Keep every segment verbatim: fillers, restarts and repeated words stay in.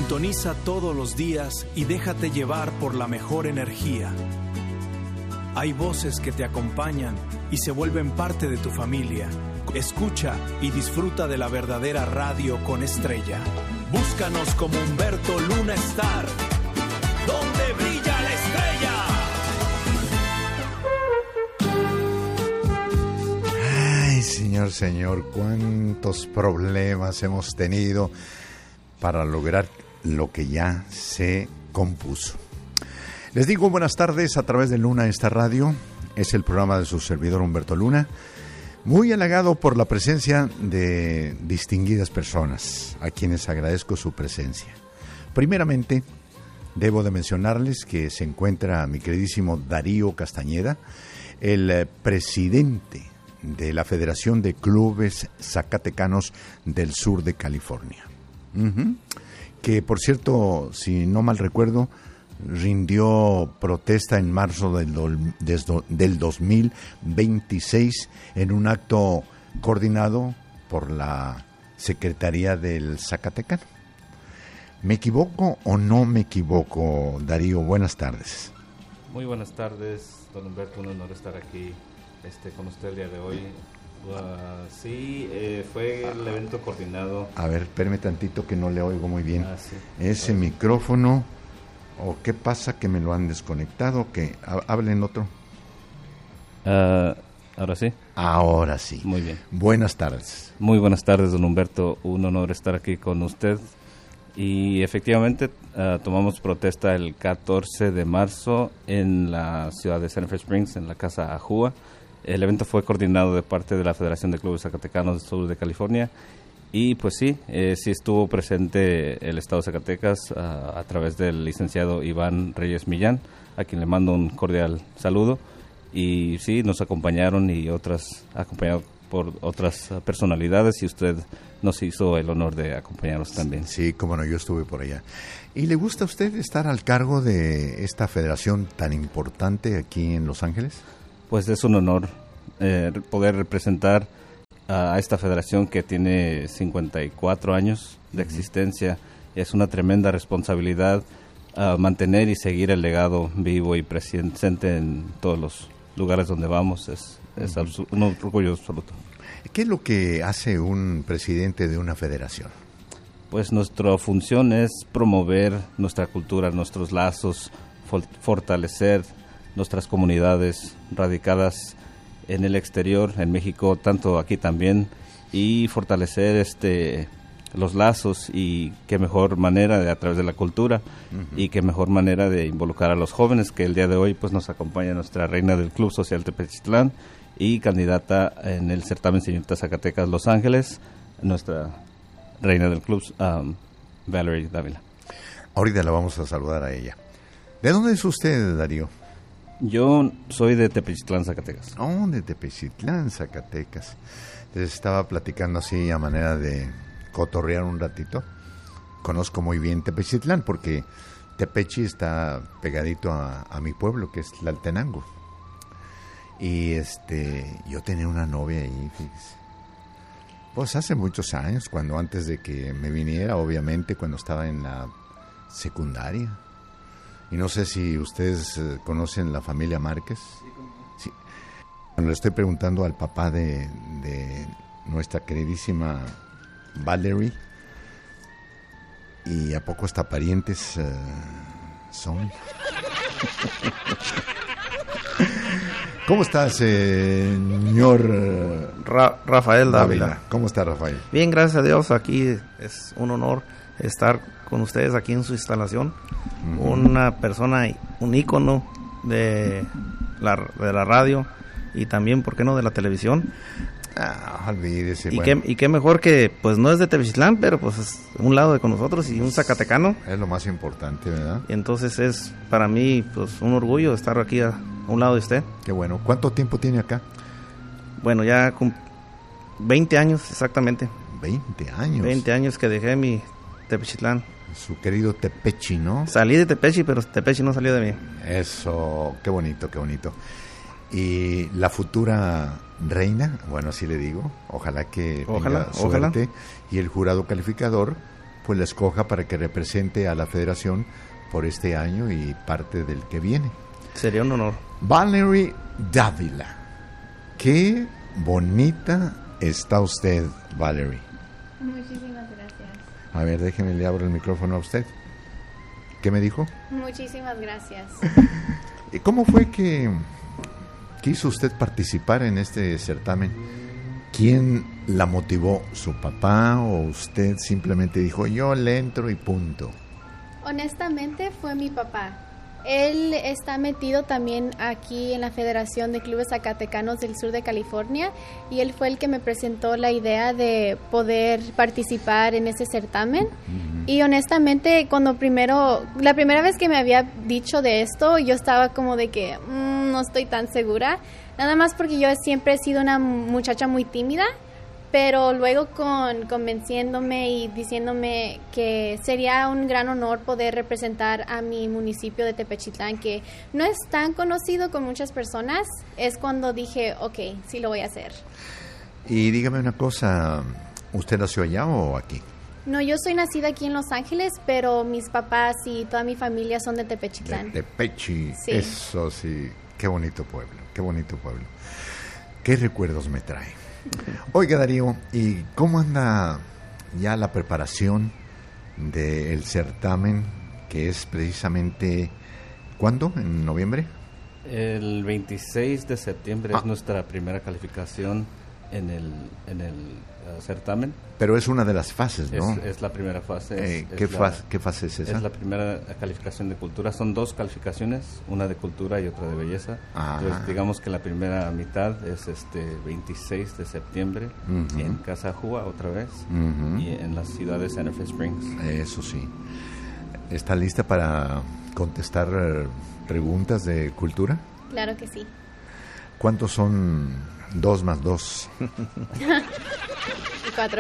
Sintoniza todos los días y déjate llevar por la mejor energía. Hay voces que te acompañan y se vuelven parte de tu familia. Escucha y disfruta de la verdadera radio con estrella. Búscanos como Humberto Luna Star, donde brilla la estrella. Ay, señor, señor, cuántos problemas hemos tenido para lograr lo que ya se compuso. Les digo buenas tardes a través de Luna Star Radio. Es el programa de su servidor Humberto Luna. Muy halagado por la presencia de distinguidas personas, a quienes agradezco su presencia. Primeramente, debo de mencionarles que se encuentra mi queridísimo Darío Castañeda, el presidente de la Federación de Clubes Zacatecanos del Sur de California. Uh-huh. Que, por cierto, si no mal recuerdo, rindió protesta en marzo del, do, desdo, del dos mil veintiséis en un acto coordinado por la Secretaría del Zacatecano. ¿Me equivoco o no me equivoco, Darío? Buenas tardes. Muy buenas tardes, don Humberto, un honor estar aquí este, con usted el día de hoy. Uh, sí, eh, fue el evento coordinado. A ver, espérame tantito que no le oigo muy bien. Ah, sí. Ese Oye. micrófono, ¿o qué pasa que me lo han desconectado? Que hablen otro. Uh, Ahora sí. Ahora sí. Muy bien. Buenas tardes. Muy buenas tardes, don Humberto. Un honor estar aquí con usted. Y efectivamente uh, tomamos protesta el catorce de marzo en la ciudad de Sanford Springs, en la Casa Ajúa. El evento fue coordinado de parte de la Federación de Clubes Zacatecanos del Sur de California y pues sí, eh, sí estuvo presente el Estado de Zacatecas uh, a través del licenciado Iván Reyes Millán, a quien le mando un cordial saludo, y sí, nos acompañaron y otras, acompañado por otras uh, personalidades, y usted nos hizo el honor de acompañarnos también. Sí, cómo no, yo estuve por allá. ¿Y le gusta a usted estar al cargo de esta federación tan importante aquí en Los Ángeles? Pues es un honor eh, poder representar a esta federación que tiene cincuenta y cuatro años de existencia. Es una tremenda responsabilidad uh, mantener y seguir el legado vivo y presente en todos los lugares donde vamos. Es, es uh-huh. un orgullo absoluto. ¿Qué es lo que hace un presidente de una federación? Pues nuestra función es promover nuestra cultura, nuestros lazos, for- fortalecer nuestras comunidades radicadas en el exterior, en México, tanto aquí también, y fortalecer este los lazos, y qué mejor manera de a través de la cultura, uh-huh. y qué mejor manera de involucrar a los jóvenes, que el día de hoy pues nos acompaña nuestra reina del Club Social Tepechitlán y candidata en el certamen Señorita Zacatecas Los Ángeles, nuestra reina del club, um, Valerie Dávila. Ahorita la vamos a saludar a ella. ¿De dónde es usted, Darío? Yo soy de Tepechitlán, Zacatecas. Oh, de Tepechitlán, Zacatecas. Les estaba platicando así a manera de cotorrear un ratito. Conozco muy bien Tepechitlán porque Tepechi está pegadito a, a mi pueblo, que es Tlaltenango. Y este, yo tenía una novia ahí, fíjese. Pues hace muchos años, cuando antes de que me viniera, obviamente, cuando estaba en la secundaria. Y no sé si ustedes eh, conocen la familia Márquez. Sí. Bueno, le estoy preguntando al papá de, de nuestra queridísima Valerie. ¿Y a poco hasta parientes eh, son? ¿Cómo estás, señor Ra- Rafael Dávila? Dávila? ¿Cómo está, Rafael? Bien, gracias a Dios. Aquí es un honor estar con ustedes aquí en su instalación. Uh-huh. Una persona, un ícono de la, de la radio y también, ¿por qué no?, de la televisión. Ah, olvídese. Y, bueno. qué, y qué mejor que, pues no es de Tepechitlán, pero pues es un lado de con nosotros y un zacatecano. Es lo más importante, ¿verdad? Y entonces es para mí pues un orgullo estar aquí a, a un lado de usted. Qué bueno. ¿Cuánto tiempo tiene acá? Bueno, ya con veinte años exactamente. veinte años. veinte años que dejé mi Tepechitlán. Su querido Tepechi, ¿no? Salí de Tepechi, pero Tepechi no salió de mí. Eso, qué bonito, qué bonito. Y la futura reina, bueno, así le digo, ojalá que ojalá, tenga suerte. ojalá. Y el jurado calificador, pues la escoja para que represente a la federación por este año y parte del que viene. Sería un honor. Valerie Dávila, qué bonita está usted, Valerie. Muchísimas gracias. A ver, déjeme, le abro el micrófono a usted. ¿Qué me dijo? Muchísimas gracias. ¿Y cómo fue que quiso usted participar en este certamen? ¿Quién la motivó? ¿Su papá o usted simplemente dijo, yo le entro y punto? Honestamente fue mi papá. Él está metido también aquí en la Federación de Clubes Zacatecanos del Sur de California y él fue el que me presentó la idea de poder participar en ese certamen. Uh-huh. Y honestamente, cuando primero, la primera vez que me había dicho de esto, yo estaba como de que mmm, no estoy tan segura, nada más porque yo siempre he sido una muchacha muy tímida. Pero luego con convenciéndome y diciéndome que sería un gran honor poder representar a mi municipio de Tepechitlán, que no es tan conocido con muchas personas, es cuando dije, ok, sí lo voy a hacer. Y dígame una cosa, ¿usted nació allá o aquí? No, yo soy nacida aquí en Los Ángeles, pero mis papás y toda mi familia son de Tepechitlán. De Tepechi, sí. Eso sí, qué bonito pueblo, qué bonito pueblo. ¿Qué recuerdos me trae? Oiga, Darío, ¿y cómo anda ya la preparación del certamen que es precisamente, ¿cuándo? ¿En noviembre? El veintiséis de septiembre ah. es nuestra primera calificación en el, en el uh, certamen. Pero es una de las fases, ¿no? Es, es la primera fase. Eh, es, ¿qué, es fase la, ¿Qué fase es esa? Es la primera calificación de cultura. Son dos calificaciones, una de cultura y otra de belleza. Ah. Entonces, digamos que la primera mitad es este veintiséis de septiembre uh-huh. en Casa Ajúa otra vez uh-huh. y en la ciudad de Santa Fe Springs. Eso sí. ¿Está lista para contestar preguntas de cultura? Claro que sí. ¿Cuántos son dos más dos? Cuatro.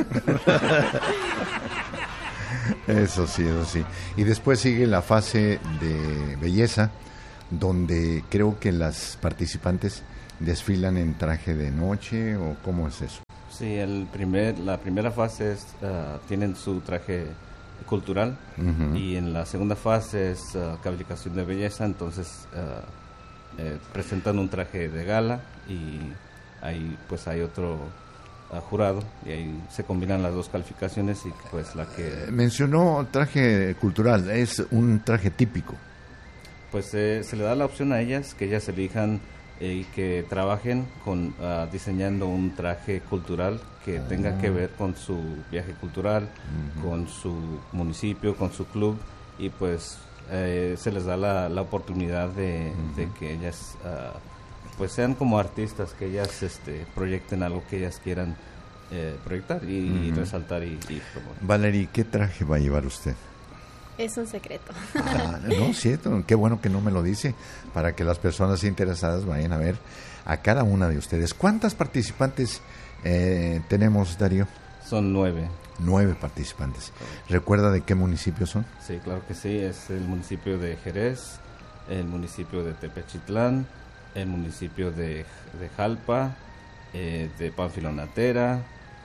Eso sí, eso sí. Y después sigue la fase de belleza, donde creo que las participantes desfilan en traje de noche, ¿o cómo es eso? Sí, el primer, la primera fase es, uh, tienen su traje cultural uh-huh. y en la segunda fase es uh, calificación de belleza, entonces uh, eh, presentan un traje de gala y ahí pues hay otro uh, jurado y ahí se combinan las dos calificaciones y pues la que... Mencionó traje cultural, es un traje típico. Pues eh, se le da la opción a ellas, que ellas elijan eh, y que trabajen con uh, diseñando un traje cultural que uh-huh. tenga que ver con su viaje cultural, uh-huh. con su municipio, con su club y pues eh, se les da la, la oportunidad de, uh-huh. de que ellas... Uh, pues sean como artistas, que ellas este, proyecten algo que ellas quieran eh, proyectar y, uh-huh. y resaltar y, y promover. Valerie, ¿qué traje va a llevar usted? Es un secreto. Ah, no, cierto, qué bueno que no me lo dice, para que las personas interesadas vayan a ver a cada una de ustedes. ¿Cuántas participantes eh, tenemos, Darío? Son nueve. Nueve participantes. ¿Recuerda de qué municipio son? Sí, claro que sí, es el municipio de Jerez, el municipio de Tepechitlán, el municipio de, de Jalpa, eh, de Panfilonatera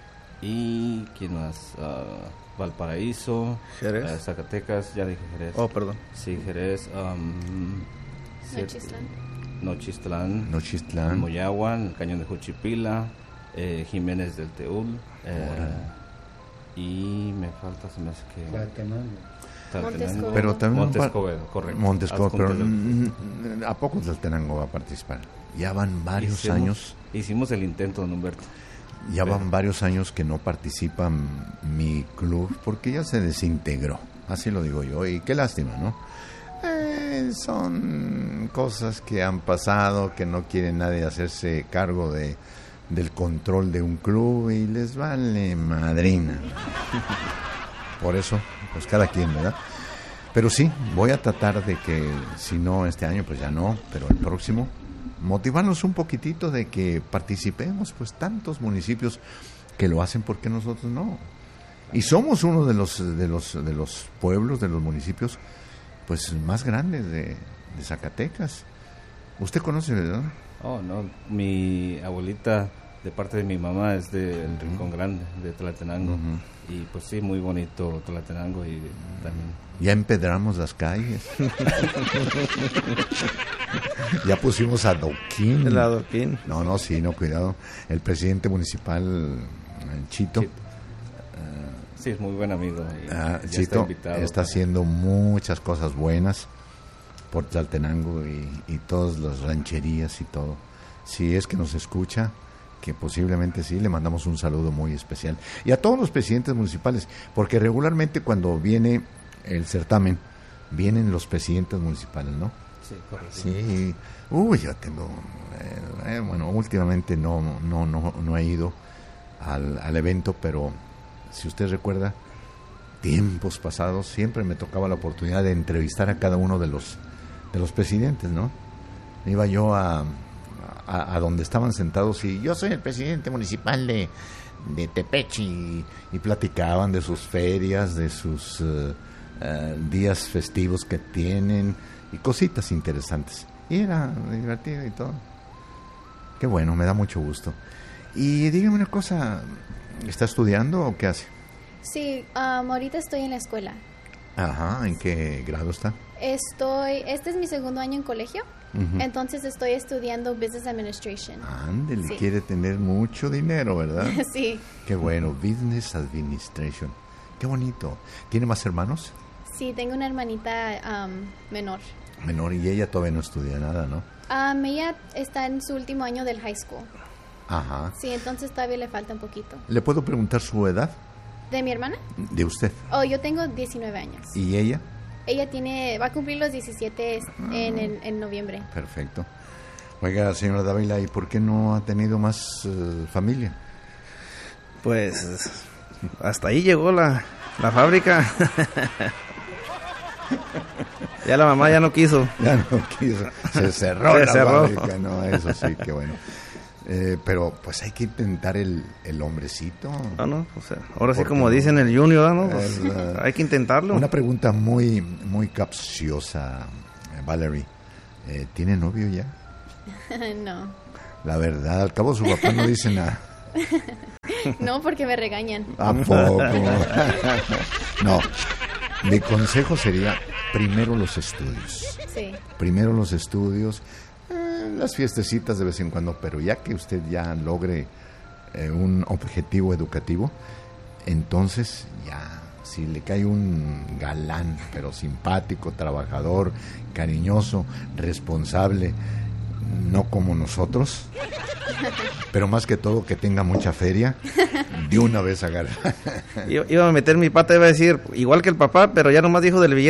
y ¿quién más? Uh, Valparaíso, Jerez, uh, Zacatecas, ya dije Jerez. Oh, perdón. Sí, Jerez, um, Nochistlán. Nochistlán, Nochistlán, Moyagua, el Cañón de Juchipila, eh, Jiménez del Teúl, eh, y me falta, se me hace que... Montescobedo. Pero también Montescobedo, correcto. Montescobedo, pero mm, ¿a poco Tlaltenango va a participar? Ya van varios hicimos, años. Hicimos el intento, don Humberto. Ya pero. van varios años que no participa mi club porque ya se desintegró. Así lo digo yo. Y qué lástima, ¿no? Eh, son cosas que han pasado, que no quiere nadie hacerse cargo de del control de un club y les vale madrina. Por eso, pues cada quien, ¿verdad? Pero sí, voy a tratar de que, si no este año, pues ya no, pero el próximo, motivarnos un poquitito de que participemos, pues tantos municipios que lo hacen, ¿por qué nosotros no? Y somos uno de los de los de los pueblos, de los municipios, pues más grandes de, de Zacatecas. ¿Usted conoce, verdad? Oh, no, mi abuelita de parte de mi mamá es del uh-huh. Rincón Grande, de Tlatenango. Uh-huh. Y pues sí, muy bonito Tlatenango y también... Ya empedramos las calles. Ya pusimos adoquín. El adoquín. No, no, sí, no, cuidado. El presidente municipal, el Chito. Chito. Uh, sí, es muy buen amigo. Y uh, ya Chito está, está haciendo muchas cosas buenas por Tlaltenango y, y todas las rancherías y todo. Si es que nos escucha, que posiblemente sí, le mandamos un saludo muy especial. Y a todos los presidentes municipales, porque regularmente cuando viene el certamen, vienen los presidentes municipales, ¿no? Sí, correcto. Sí, uy, yo tengo, eh, eh, bueno, últimamente no, no, no, no he ido al, al evento, pero si usted recuerda, tiempos pasados siempre me tocaba la oportunidad de entrevistar a cada uno de los, de los presidentes, ¿no? Iba yo a, a, a donde estaban sentados y yo soy el presidente municipal de, de Tepechi y, y platicaban de sus ferias, de sus uh, uh, días festivos que tienen y cositas interesantes. Y era divertido y todo. Qué bueno, me da mucho gusto. Y dígame una cosa, ¿está estudiando o qué hace? Sí, um, ahorita estoy en la escuela. Ajá, ¿en qué grado está? Estoy, este es mi segundo año en colegio, uh-huh. entonces estoy estudiando Business Administration. Ándele, sí. Quiere tener mucho dinero, ¿verdad? Sí. Qué bueno, Business Administration. Qué bonito. ¿Tiene más hermanos? Sí, tengo una hermanita um, menor. Menor, y ella todavía no estudia nada, ¿no? Um, ella está en su último año del high school. Ajá. Sí, entonces todavía le falta un poquito. ¿Le puedo preguntar su edad? ¿De mi hermana? De usted. Oh, yo tengo diecinueve años. ¿Y ella? Ella tiene, va a cumplir los diecisiete en, en, en noviembre. Perfecto. Oiga, señora Dávila, ¿y por qué no ha tenido más uh, familia? Pues hasta ahí llegó la, la fábrica. Ya la mamá ya no quiso. Ya no quiso. Se cerró Se la cerró. fábrica. No, eso sí, qué bueno. Eh, pero pues hay que intentar el, el hombrecito. No, no, o sea, ahora sí como dicen el junior, ¿no? Pues, es, uh, hay que intentarlo. Una pregunta muy muy capciosa, Valerie. Eh, ¿Tiene novio ya? No. La verdad, al cabo su papá no dice nada. No, porque me regañan. ¿A poco? No. Mi consejo sería primero los estudios. Sí. Primero los estudios. Las fiestecitas de vez en cuando, pero ya que usted ya logre eh, un objetivo educativo, entonces ya, si le cae un galán, pero simpático, trabajador, cariñoso, responsable, no como nosotros, pero más que todo que tenga mucha feria, de una vez agarra. Iba a meter mi pata, iba a decir, igual que el papá, pero ya nomás dijo del billete.